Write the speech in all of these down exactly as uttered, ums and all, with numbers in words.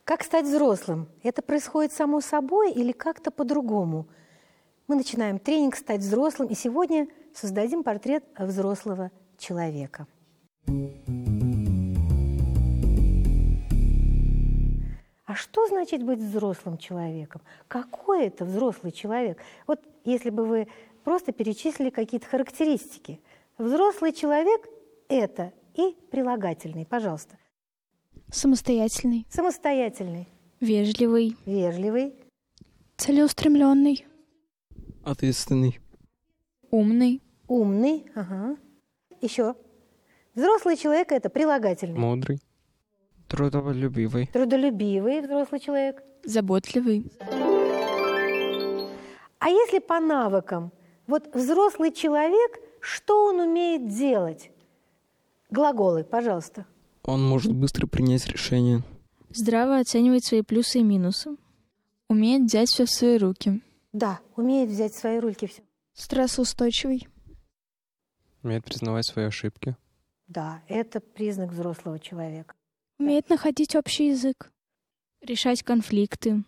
Как стать взрослым? Это происходит само собой или как-то по-другому? Мы начинаем тренинг «Стать взрослым», и сегодня создадим портрет взрослого человека. А что значит быть взрослым человеком? Какой это взрослый человек? Вот если бы вы просто перечислили какие-то характеристики. Взрослый человек – это и прилагательный, пожалуйста. Самостоятельный. Самостоятельный. Вежливый. Вежливый. Целеустремленный. Ответственный. Умный. Умный. Ага. Еще. Взрослый человек – это прилагательный. Мудрый. Трудолюбивый. Трудолюбивый взрослый человек. Заботливый. А если по навыкам? Вот взрослый человек, что он умеет делать? Глаголы, пожалуйста. Он может быстро принять решение. Здраво оценивать свои плюсы и минусы. Умеет взять все в свои руки. Да, умеет взять в свои руки все. Стрессоустойчивый. Умеет признавать свои ошибки. Да, это признак взрослого человека. Умеет находить общий язык. Решать конфликты.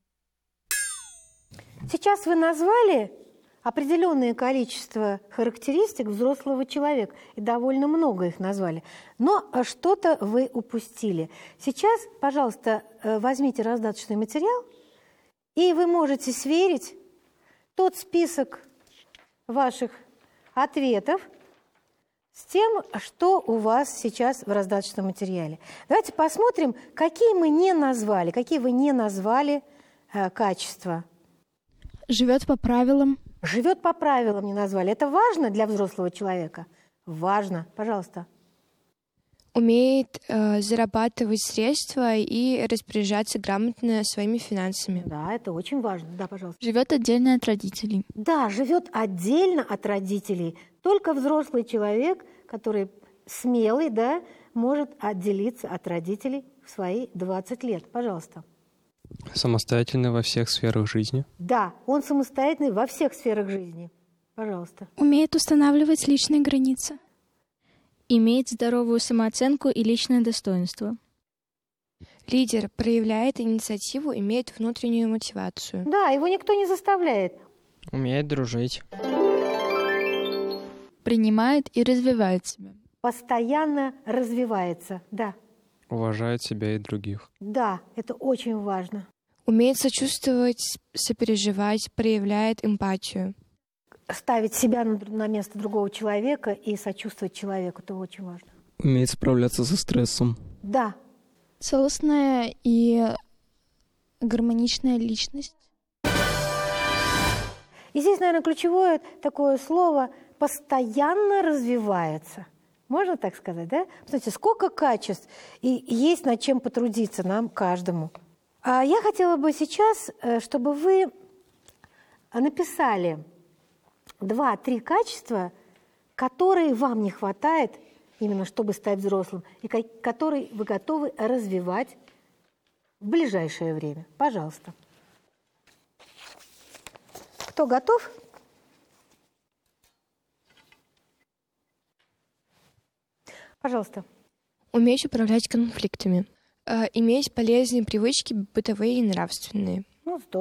Сейчас вы назвали определенное количество характеристик взрослого человека, и довольно много их назвали. Но что-то вы упустили. Сейчас, пожалуйста, возьмите раздаточный материал, и вы можете сверить тот список ваших ответов с тем, что у вас сейчас в раздаточном материале. Давайте посмотрим, какие мы не назвали, какие вы не назвали э, качества. Живет по правилам. Живет по правилам не назвали. Это важно для взрослого человека? Важно. Пожалуйста. Умеет э, зарабатывать средства и распоряжаться грамотно своими финансами. Да, это очень важно. Да, пожалуйста. Живет отдельно от родителей. Да, живет отдельно от родителей. Только взрослый человек, который смелый, да, может отделиться от родителей в свои двадцать лет. Пожалуйста. Самостоятельный во всех сферах жизни. Да, он самостоятельный во всех сферах жизни. Пожалуйста. Умеет устанавливать личные границы. Имеет здоровую самооценку и личное достоинство. Лидер, проявляет инициативу, имеет внутреннюю мотивацию. Да, его никто не заставляет. Умеет дружить. Принимает и развивает себя. Постоянно развивается. Да. Уважает себя и других. Да, это очень важно. Умеет сочувствовать, сопереживать, проявляет эмпатию. Ставить себя на, на место другого человека и сочувствовать человеку, это очень важно. Умеет справляться со стрессом. Да. Целостная и гармоничная личность. И здесь, наверное, ключевое такое слово «постоянно развивается». Можно так сказать, да? Смотрите, сколько качеств, и есть над чем потрудиться нам, каждому. А я хотела бы сейчас, чтобы вы написали два-три качества, которые вам не хватает, именно чтобы стать взрослым, и которые вы готовы развивать в ближайшее время. Пожалуйста. Кто готов? Пожалуйста. Уметь управлять конфликтами. Э, иметь полезные привычки, бытовые и нравственные.